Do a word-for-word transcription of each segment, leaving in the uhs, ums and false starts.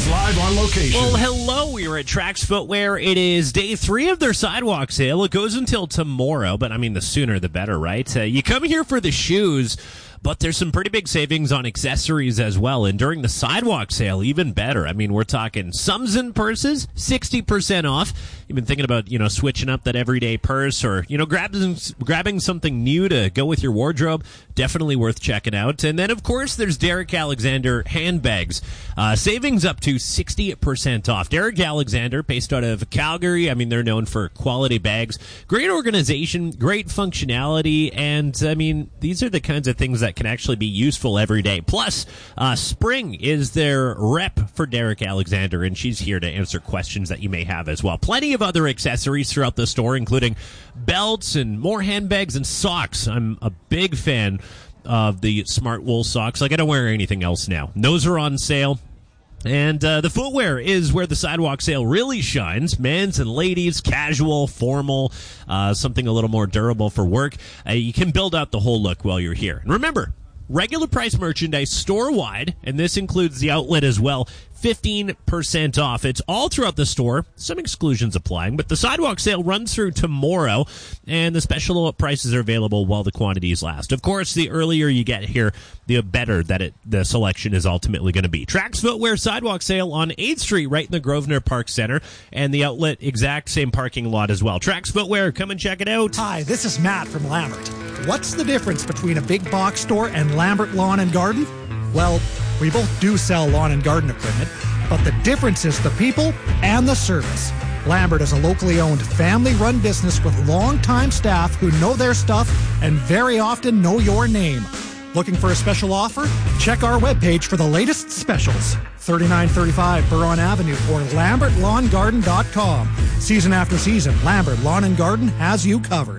is live on location. Well, hello. We are at Trax Footwear. It is day three of their sidewalk sale. It goes until tomorrow, but I mean, the sooner the better, right? Uh, you come here for the shoes, but there's some pretty big savings on accessories as well. And during the sidewalk sale, even better. I mean, we're talking sums and purses, sixty percent off. You've been thinking about, you know, switching up that everyday purse or, you know, grabbing, grabbing something new to go with your wardrobe. Definitely worth checking out. And then, of course, there's Derek Alexander handbags. Uh, savings up to sixty percent off. Derek Alexander, based out of Calgary. I mean, they're known for quality bags. Great organization, great functionality. And, I mean, these are the kinds of things that can actually be useful every day. Plus, uh, Spring is their rep for Derek Alexander, and she's here to answer questions that you may have as well. Plenty of other accessories throughout the store, including belts and more handbags and socks. I'm a big fan of the smart wool socks. Like, I don't wear anything else now. Those are on sale. And uh, the footwear is where the sidewalk sale really shines. Men's and ladies, casual, formal, uh, something a little more durable for work. Uh, you can build out the whole look while you're here. And remember, regular price merchandise store-wide, and this includes the outlet as well, fifteen percent off. It's all throughout the store. Some exclusions applying, but the sidewalk sale runs through tomorrow, and the special prices are available while the quantities last. Of course, the earlier you get here, the better that it, the selection is ultimately going to be. Trax Footwear sidewalk sale on eighth Street, right in the Grosvenor Park Center, and the outlet, exact same parking lot as well. Trax Footwear, come and check it out. Hi, this is Matt from Lambert. What's the difference between a big box store and Lambert Lawn and Garden? Well, we both do sell lawn and garden equipment, but the difference is the people and the service. Lambert is a locally owned, family-run business with long-time staff who know their stuff and very often know your name. Looking for a special offer? Check our webpage for the latest specials. thirty-nine thirty-five Buron Avenue or lambert lawn garden dot com. Season after season, Lambert Lawn and Garden has you covered.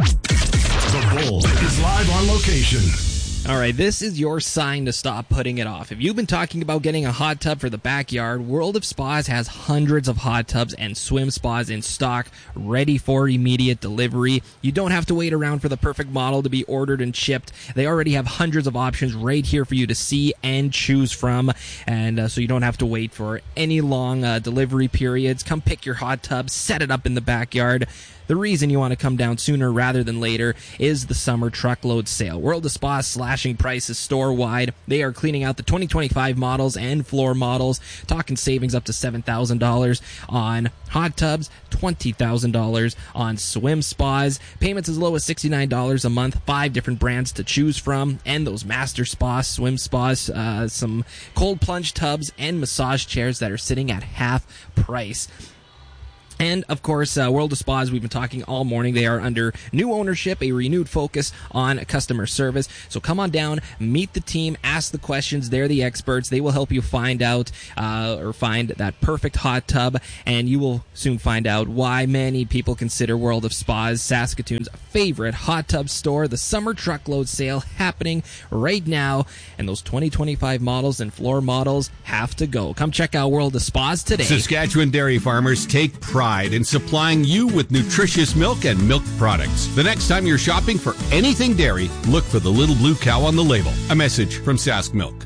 The Bull is live on location. All right, this is your sign to stop putting it off. If you've been talking about getting a hot tub for the backyard, World of Spas has hundreds of hot tubs and swim spas in stock, ready for immediate delivery. You don't have to wait around for the perfect model to be ordered and shipped. They already have hundreds of options right here for you to see and choose from, and uh, so you don't have to wait for any long uh, delivery periods. Come pick your hot tub, set it up in the backyard. The reason you want to come down sooner rather than later is the summer truckload sale. World of Spa slashing prices store-wide. They are cleaning out the twenty twenty-five models and floor models, talking savings up to seven thousand dollars on hot tubs, twenty thousand dollars on swim spas, payments as low as sixty-nine dollars a month, five different brands to choose from, and those master spas, swim spas, uh, some cold plunge tubs, and massage chairs that are sitting at half price. And, of course, uh, World of Spas, we've been talking all morning. They are under new ownership, a renewed focus on customer service. So come on down, meet the team, ask the questions. They're the experts. They will help you find out uh, or find that perfect hot tub. And you will soon find out why many people consider World of Spas Saskatoon's favorite hot tub store. The summer truckload sale happening right now. And those twenty twenty-five models and floor models have to go. Come check out World of Spas today. Saskatchewan dairy farmers take pride in supplying you with nutritious milk and milk products. The next time you're shopping for anything dairy, look for the little blue cow on the label. A message from Sask Milk.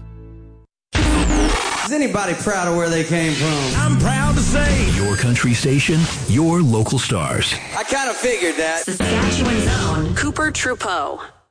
Is anybody proud of where they came from? I'm proud to say, your country station, your local stars. I kind of figured that. Saskatchewan's own Cooper Trudeau.